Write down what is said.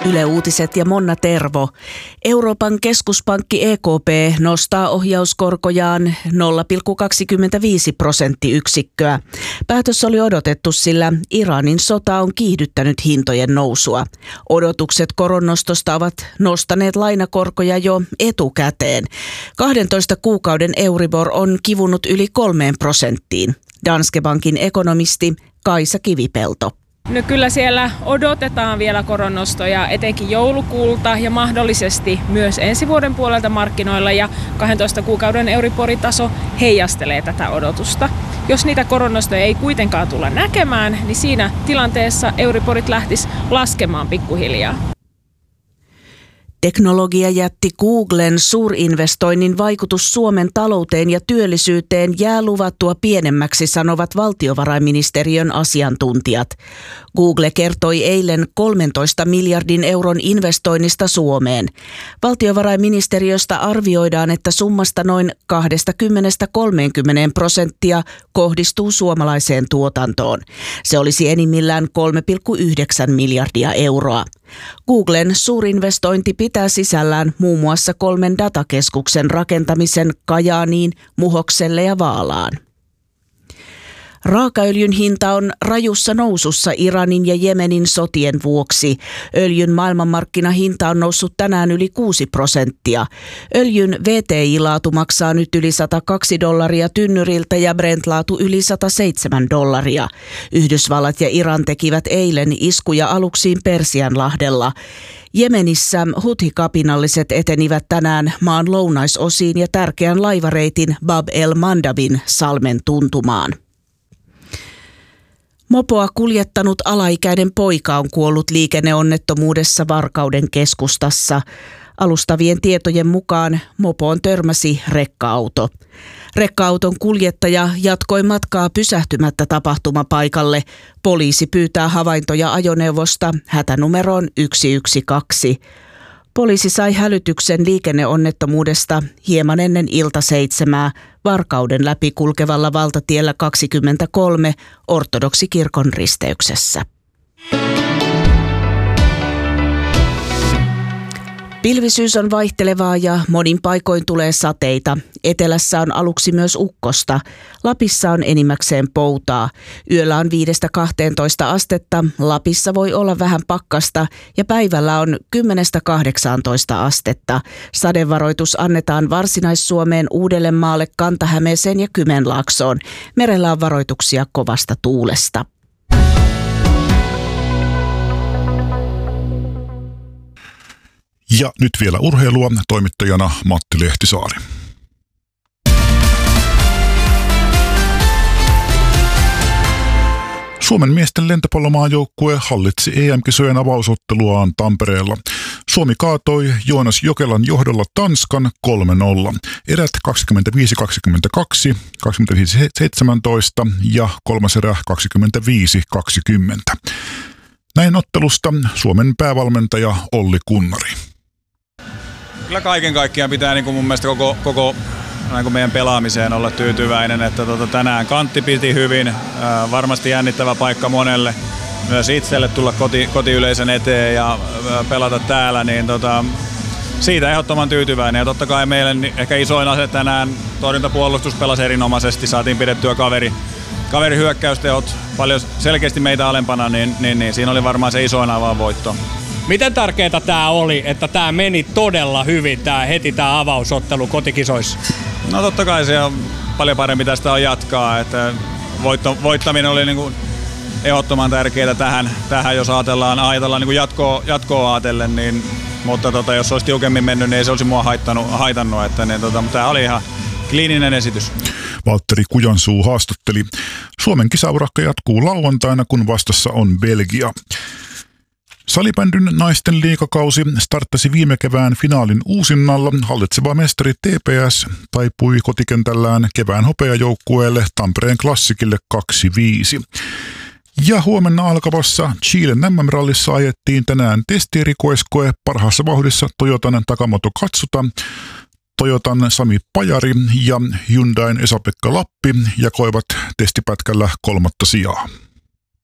Yle Uutiset ja Monna Tervo. Euroopan keskuspankki EKP nostaa ohjauskorkojaan 0,25 prosenttiyksikköä. Päätös oli odotettu, sillä Iranin sota on kiihdyttänyt hintojen nousua. Odotukset koronnostosta ovat nostaneet lainakorkoja jo etukäteen. 12 kuukauden Euribor on kivunut yli 3%. Danske Bankin ekonomisti Kaisa Kivipelto. No kyllä siellä odotetaan vielä koronnostoja etenkin joulukuulta ja mahdollisesti myös ensi vuoden puolelta markkinoilla, ja 12 kuukauden Euribor-taso heijastelee tätä odotusta. Jos niitä koronnostoja ei kuitenkaan tulla näkemään, niin siinä tilanteessa Euriborit lähtisi laskemaan pikkuhiljaa. Teknologiajätti Googlen suurinvestoinnin vaikutus Suomen talouteen ja työllisyyteen jää luvattua pienemmäksi, sanovat valtiovarainministeriön asiantuntijat. Google kertoi eilen 13 miljardin euron investoinnista Suomeen. Valtiovarainministeriöstä arvioidaan, että summasta noin 20-30% kohdistuu suomalaiseen tuotantoon. Se olisi enimmillään 3,9 miljardia euroa. Googlen suurinvestointi pitää sisällään muun muassa 3 datakeskuksen rakentamisen Kajaaniin, Muhokselle ja Vaalaan. Raakaöljyn hinta on rajussa nousussa Iranin ja Jemenin sotien vuoksi. Öljyn maailmanmarkkinahinta on noussut tänään yli 6%. Öljyn WTI-laatu maksaa nyt yli $102 tynnyriltä ja Brent-laatu yli $107. Yhdysvallat ja Iran tekivät eilen iskuja aluksiin Persianlahdella. Jemenissä Huthi-kapinalliset etenivät tänään maan lounaisosiin ja tärkeän laivareitin Bab el-Mandabin salmen tuntumaan. Mopoa kuljettanut alaikäinen poika on kuollut liikenneonnettomuudessa Varkauden keskustassa. Alustavien tietojen mukaan mopoon törmäsi rekka-auto. Rekka-auton kuljettaja jatkoi matkaa pysähtymättä tapahtumapaikalle. Poliisi pyytää havaintoja ajoneuvosta hätänumeroon 112. Poliisi sai hälytyksen liikenneonnettomuudesta hieman ennen 6:00 Varkauden läpi kulkevalla valtatiellä 23 ortodoksikirkon risteyksessä. Pilvisyys on vaihtelevaa ja monin paikoin tulee sateita. Etelässä on aluksi myös ukkosta. Lapissa on enimmäkseen poutaa. Yöllä on 5-12 astetta. Lapissa voi olla vähän pakkasta ja päivällä on 10-18 astetta. Sadevaroitus annetaan Varsinais-Suomeen, Uudellemaalle, Kanta-Hämeeseen ja Kymenlaaksoon. Merellä on varoituksia kovasta tuulesta. Ja nyt vielä urheilua, toimittajana Matti Lehtisaari. Suomen miesten lentopallomaajoukkue hallitsi EM-kisojen avausotteluaan Tampereella. Suomi kaatoi Joonas Jokelan johdolla Tanskan 3-0. Erät 25-22, 25-17 ja kolmas erä 25-20. Näin ottelusta Suomen päävalmentaja Olli Kunnari. Kyllä kaiken kaikkiaan pitää mun mielestä koko meidän pelaamiseen olla tyytyväinen, että tänään kantti piti hyvin, varmasti jännittävä paikka monelle, myös itselle tulla kotiyleisön eteen ja pelata täällä, niin siitä ehdottoman tyytyväinen. Ja totta kai meille ehkä isoin ase tänään, torjuntapuolustus pelasi erinomaisesti, saatiin pidettyä kaveri hyökkäystehot paljon selkeästi meitä alempana, niin siinä oli varmaan se isoin avainvoitto. Miten tärkeää tämä oli, että tämä meni todella hyvin, heti tämä avausottelu kotikisoissa? No totta kai se on paljon parempi tästä on jatkaa, että voittaminen oli ehdottoman tärkeää tähän jos ajatellaan jatkoa ajatellen, niin, mutta jos olisi tiukemmin mennyt, niin ei se olisi mua haitannut että mutta tämä oli ihan kliininen esitys. Valtteri Kujansuu haastatteli. Suomen kisaurakka jatkuu lauantaina, kun vastassa on Belgia. Salibändyn naisten liigakausi starttasi viime kevään finaalin uusinnalla. Hallitseva mestari TPS taipui kotikentällään kevään hopeajoukkueelle Tampereen Klassikille 2-5. Ja huomenna alkavassa Chilen MM-rallissa ajettiin tänään testierikoiskoe parhaassa vauhdissa Toyotan Takamoto Katsuta. Toyotan Sami Pajari ja Hyundain Esa-Pekka Lappi jakoivat testipätkällä 3. sijaa.